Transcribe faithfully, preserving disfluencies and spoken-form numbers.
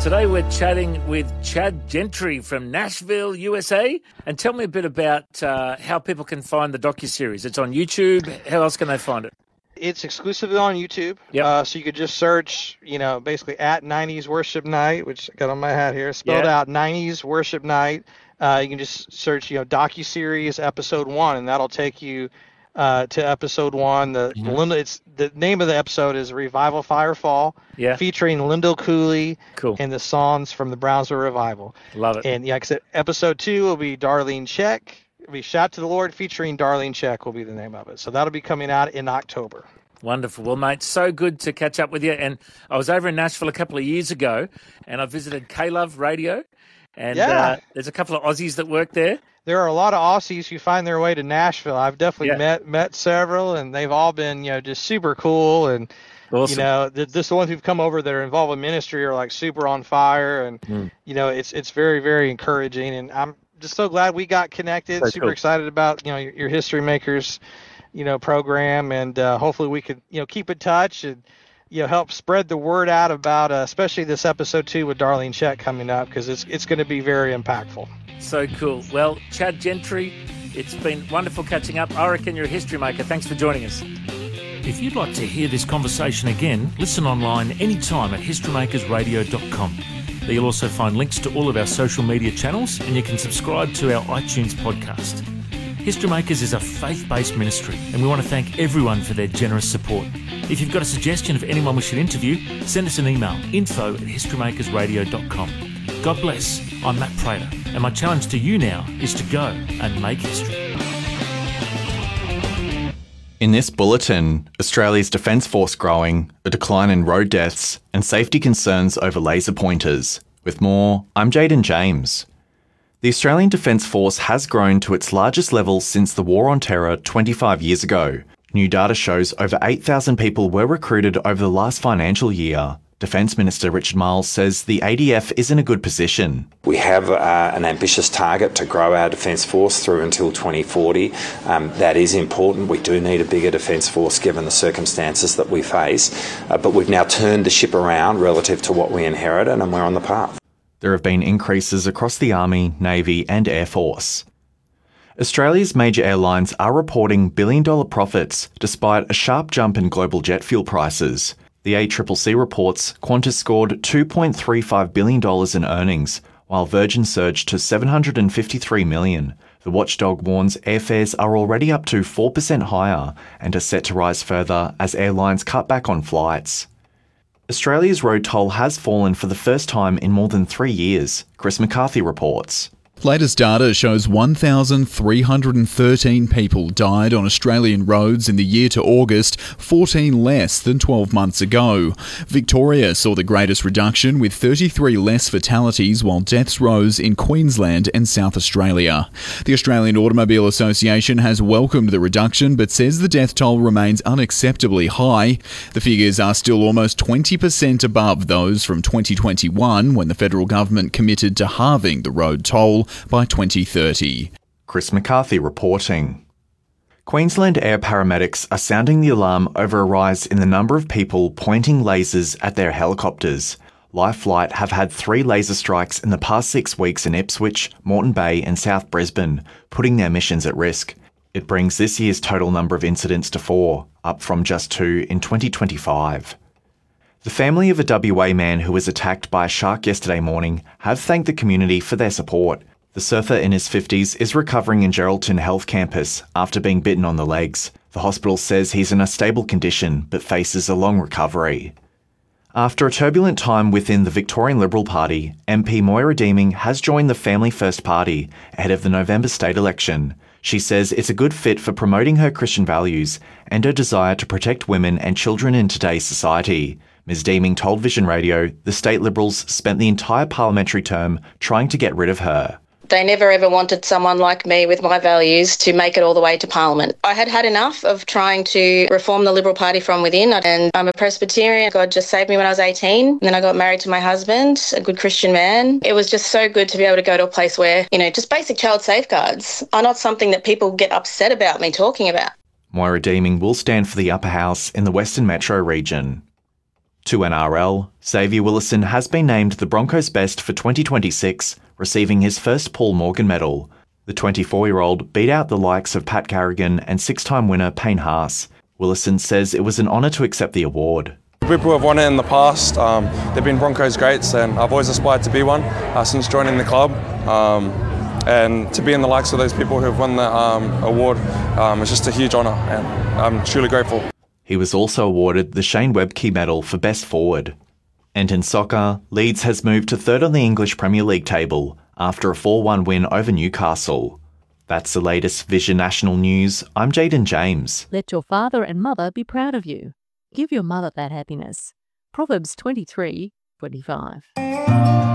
Today we're chatting with Chad Gentry from Nashville, U S A. And tell me a bit about uh, how people can find the docuseries. It's on YouTube. How else can they find it? It's exclusively on YouTube. Yep. Uh, so you could just search, you know, basically at nineties Worship Night, which I got on my hat here, spelled Yeah. out nineties Worship Night. Uh, you can just search, you know, docuseries episode one, and that'll take you uh, to episode one. The Mhm. Linda, it's the name of the episode is Revival Fire Fall, Yeah. featuring Lyndall Cooley Cool. and the songs from the Brownsville Revival. Love it. And yeah, like I said, episode two will be Darlene Check. It'll be Shout to the Lord featuring Darlene Check will be the name of it. So that'll be coming out in October. Wonderful. Well, mate, so good to catch up with you. And I was over in Nashville a couple of years ago, and I visited K-Love Radio. And Yeah. uh, there's a couple of Aussies that work there. There are a lot of Aussies who find their way to Nashville. I've definitely Yeah. met met several, and they've all been, you know, just super cool. And Awesome. you know, the, this the ones who've come over that are involved in ministry are like super on fire, and Mm. you know, it's it's very very encouraging. And I'm just so glad we got connected. So super cool. excited about you know your, your History Makers, you know, program, and uh, hopefully we could you know keep in touch and you know help spread the word out about, uh, especially this episode two with Darlene Check coming up, because it's it's going to be very impactful. So cool. Well, Chad Gentry, it's been wonderful catching up. I reckon you're a history maker. Thanks for joining us. If you'd like to hear this conversation again, listen online anytime at history makers radio dot com. There you'll also find links to all of our social media channels, and you can subscribe to our iTunes podcast. History Makers is a faith-based ministry, and we want to thank everyone for their generous support. If you've got a suggestion of anyone we should interview, send us an email, info at history makers radio dot com. God bless. I'm Matt Prater, and my challenge to you now is to go and make history. In this bulletin, Australia's Defence Force growing, a decline in road deaths, and safety concerns over laser pointers. With more, I'm Jaden James. The Australian Defence Force has grown to its largest level since the War on Terror twenty-five years ago. New data shows over eight thousand people were recruited over the last financial year. Defence Minister Richard Marles says the A D F is in a good position. We have uh, an ambitious target to grow our Defence Force through until twenty forty. Um, that is important. We do need a bigger Defence Force given the circumstances that we face. Uh, but we've now turned the ship around relative to what we inherited, and we're on the path. There have been increases across the Army, Navy and Air Force. Australia's major airlines are reporting billion-dollar profits despite a sharp jump in global jet fuel prices. The A C C C reports Qantas scored two point three five billion dollars in earnings, while Virgin surged to seven hundred fifty-three million dollars. The watchdog warns airfares are already up to four percent higher and are set to rise further as airlines cut back on flights. Australia's road toll has fallen for the first time in more than three years, Chris McCarthy reports. Latest data shows one thousand three hundred thirteen people died on Australian roads in the year to August, fourteen less than twelve months ago. Victoria saw the greatest reduction with thirty-three less fatalities, while deaths rose in Queensland and South Australia. The Australian Automobile Association has welcomed the reduction but says the death toll remains unacceptably high. The figures are still almost twenty percent above those from twenty twenty-one, when the federal government committed to halving the road toll by twenty thirty. Chris McCarthy reporting. Queensland air paramedics are sounding the alarm over a rise in the number of people pointing lasers at their helicopters. Life Flight have had three laser strikes in the past six weeks in Ipswich, Moreton Bay and South Brisbane, putting their missions at risk. It brings this year's total number of incidents to four, up from just two in twenty twenty-five. The family of a W A man who was attacked by a shark yesterday morning have thanked the community for their support. The surfer in his fifties is recovering in Geraldton Health Campus after being bitten on the legs. The hospital says he's in a stable condition but faces a long recovery. After a turbulent time within the Victorian Liberal Party, M P Moira Deeming has joined the Family First Party ahead of the November state election. She says it's a good fit for promoting her Christian values and her desire to protect women and children in today's society. Miz Deeming told Vision Radio the state Liberals spent the entire parliamentary term trying to get rid of her. They never ever wanted someone like me with my values to make it all the way to Parliament. I had had enough of trying to reform the Liberal Party from within, and I'm a Presbyterian. God just saved me when I was eighteen. And then I got married to my husband, a good Christian man. It was just so good to be able to go to a place where, you know, just basic child safeguards are not something that people get upset about me talking about. Moira Deeming will stand for the upper house in the Western Metro region. To N R L, Xavier Willison has been named the Broncos' best for twenty twenty-six, receiving his first Paul Morgan medal. The twenty-four-year-old beat out the likes of Pat Carrigan and six-time winner Payne Haas. Willison says it was an honour to accept the award. People have won it in the past. Um, they've been Broncos greats, and I've always aspired to be one uh, since joining the club. Um, and to be in the likes of those people who have won the um, award um, is just a huge honour, and I'm truly grateful. He was also awarded the Shane Webke Medal for Best Forward. And in soccer, Leeds has moved to third on the English Premier League table after a four one win over Newcastle. That's the latest Vision National News. I'm Jaden James. Let your father and mother be proud of you. Give your mother that happiness. Proverbs twenty-three twenty-five.